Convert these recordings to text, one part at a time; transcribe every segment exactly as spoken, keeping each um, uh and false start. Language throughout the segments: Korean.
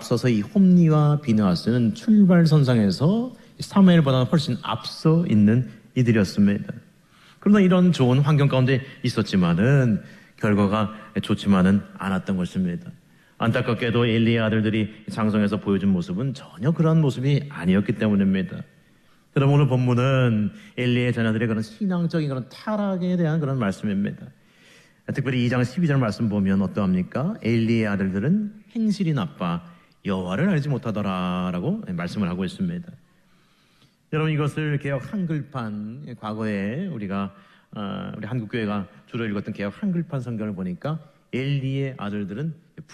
앞서서 이 홈리와 비느하스는 출발선상에서 사무엘보다 훨씬 앞서 있는 이들이었습니다. 그러나 이런 좋은 환경 가운데 있었지만은 결과가 좋지만은 않았던 것입니다. 안타깝게도 엘리의 아들들이 장성에서 보여준 모습은 전혀 그런 모습이 아니었기 때문입니다. 여러분, 오늘 본문은 엘리의 자녀들의 그런 신앙적인 그런 타락에 대한 그런 말씀입니다. 특별히 이 장 십이 절 말씀 보면 어떠합니까? 엘리의 아들들은 행실이 나빠 여호와를 알지 못하더라라고 말씀을 하고 있습니다. 여러분, 이것을 개역 한글판, 과거에 우리가 어, 우리 한국교회가 주로 읽었던 개역 한글판 성경을 보니까 엘리의 아들들은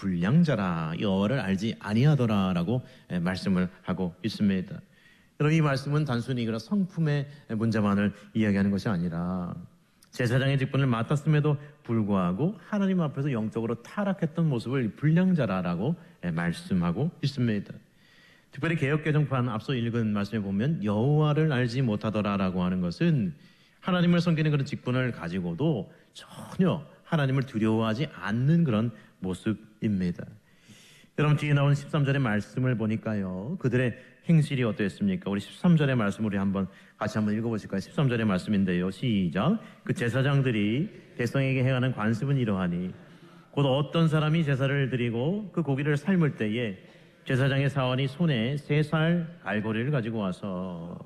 불량자라 여호와를 알지 아니하더라라고 말씀을 하고 있습니다. 여러분, 이 말씀은 단순히 그런 성품의 문제만을 이야기하는 것이 아니라 제사장의 직분을 맡았음에도 불구하고 하나님 앞에서 영적으로 타락했던 모습을 불량자라라고 말씀하고 있습니다. 특별히 개역개정판 앞서 읽은 말씀에 보면 여호와를 알지 못하더라라고 하는 것은 하나님을 섬기는 그런 직분을 가지고도 전혀 하나님을 두려워하지 않는 그런 모습입니다. 여러분, 뒤에 나온 십삼 절의 말씀을 보니까요, 그들의 행실이 어떠했습니까? 우리 십삼 절의 말씀 우리 한번 같이 한번 읽어보실까요? 십삼 절의 말씀인데요, 시작. 그 제사장들이 백성에게 행하는 관습은 이러하니 곧 어떤 사람이 제사를 드리고 그 고기를 삶을 때에 제사장의 사원이 손에 세 살 갈고리를 가지고 와서,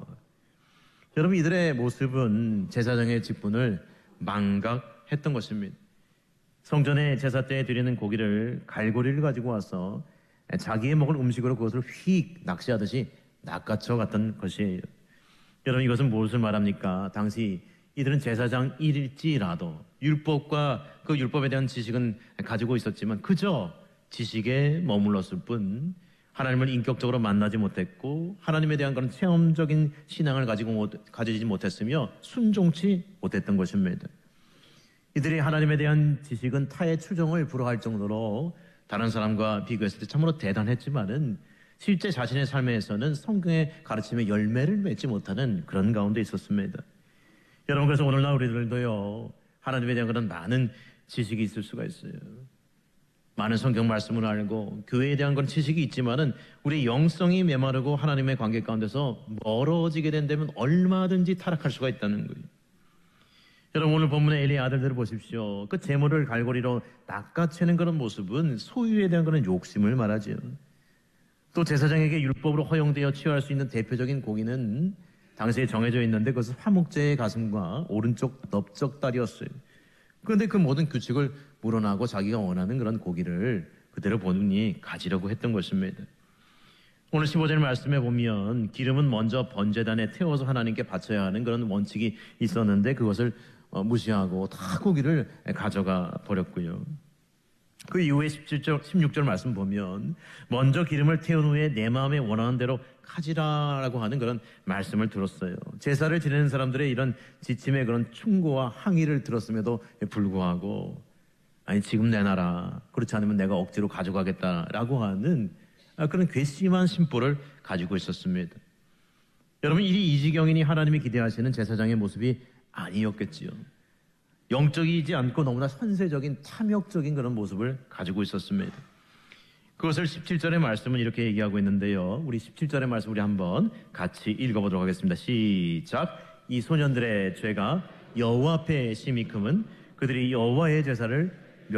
여러분, 이들의 모습은 제사장의 직분을 망각했던 것입니다. 성전에 제사 때 드리는 고기를 갈고리를 가지고 와서 자기의 먹을 음식으로 그것을 휙 낚시하듯이 낚아쳐 갔던 것이에요. 여러분, 이것은 무엇을 말합니까? 당시 이들은 제사장일지라도 율법과 그 율법에 대한 지식은 가지고 있었지만 그저 지식에 머물렀을 뿐 하나님을 인격적으로 만나지 못했고 하나님에 대한 그런 체험적인 신앙을 가지고 못, 가지지 못했으며 순종치 못했던 것입니다. 이들이 하나님에 대한 지식은 타의 추종을 불허할 정도로 다른 사람과 비교했을 때 참으로 대단했지만은 실제 자신의 삶에서는 성경의 가르침에 열매를 맺지 못하는 그런 가운데 있었습니다. 여러분, 그래서 오늘날 우리들도요, 하나님에 대한 그런 많은 지식이 있을 수가 있어요. 많은 성경 말씀을 알고 교회에 대한 그런 지식이 있지만은 우리 영성이 메마르고 하나님의 관계 가운데서 멀어지게 된다면 얼마든지 타락할 수가 있다는 거예요. 여러분, 오늘 본문의 엘리의 아들들을 보십시오. 그 재물을 갈고리로 낚아채는 그런 모습은 소유에 대한 그런 욕심을 말하지요. 또 제사장에게 율법으로 허용되어 취할 수 있는 대표적인 고기는 당시에 정해져 있는데 그것은 화목제의 가슴과 오른쪽 넓적다리였어요. 그런데 그 모든 규칙을 물어나고 자기가 원하는 그런 고기를 그대로 본인이 가지려고 했던 것입니다. 오늘 십오 절 말씀에 보면 기름은 먼저 번제단에 태워서 하나님께 바쳐야 하는 그런 원칙이 있었는데 그것을 무시하고 다 고기를 가져가 버렸고요. 그 이후에 십칠 절, 십육 절 말씀 보면 먼저 기름을 태운 후에 내 마음에 원하는 대로 가지라라고 하는 그런 말씀을 들었어요. 제사를 지내는 사람들의 이런 지침의 그런 충고와 항의를 들었음에도 불구하고 아니 지금 내놔라, 그렇지 않으면 내가 억지로 가져가겠다라고 하는 그런 괘씸한 심보를 가지고 있었습니다. 여러분, 이 이지경인이 하나님이 기대하시는 제사장의 모습이 아니었겠지요. 영적이지 않고 너무나 선세적인 탐욕적인 그런 모습을 가지고 있었습니다. 그것을 십칠 절의 말씀은 이렇게 얘기하고 있는데요, 우리 십칠 절의 말씀 우리 한번 같이 읽어보도록 하겠습니다. 시작. 이 소년들의 죄가 여호와 앞에 심히 크면 그들이 여호와의 제사를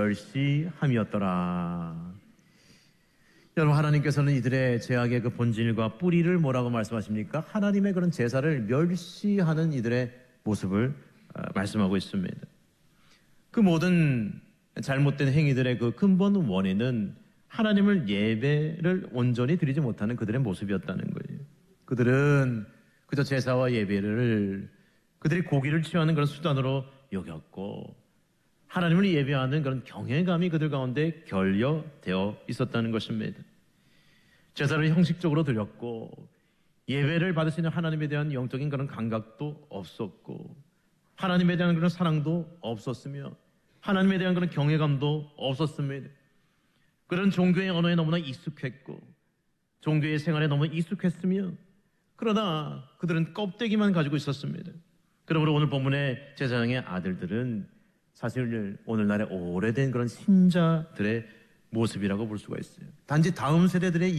멸시함이었더라. 여러분, 하나님께서는 이들의 죄악의 그 본질과 뿌리를 뭐라고 말씀하십니까? 하나님의 그런 제사를 멸시하는 이들의 모습을 말씀하고 있습니다. 그 모든 잘못된 행위들의 그 근본 원인은 하나님을 예배를 온전히 드리지 못하는 그들의 모습이었다는 거예요. 그들은 그저 제사와 예배를 그들이 고기를 취하는 그런 수단으로 여겼고 하나님을 예배하는 그런 경외감이 그들 가운데 결여되어 있었다는 것입니다. 제사를 형식적으로 드렸고 예배를 받으시는 하나님에 대한 영적인 그런 감각도 없었고 하나님에 대한 그런 사랑도 없었으며 하나님에 대한 그런 경외감도 없었습니다. 그런 종교의 언어에 너무나 익숙했고 종교의 생활에 너무 익숙했으며 그러나 그들은 껍데기만 가지고 있었습니다. 그러므로 오늘 본문의 제사장의 아들들은 사실 오늘날의 오래된 그런 신자들의 모습이라고 볼 수가 있어요. 단지 다음 세대들의